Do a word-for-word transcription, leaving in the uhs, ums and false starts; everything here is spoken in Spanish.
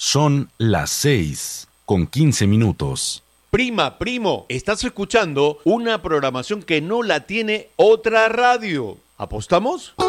Son las seis con quince minutos. Prima, primo, estás escuchando una programación que no la tiene otra radio. ¿Apostamos?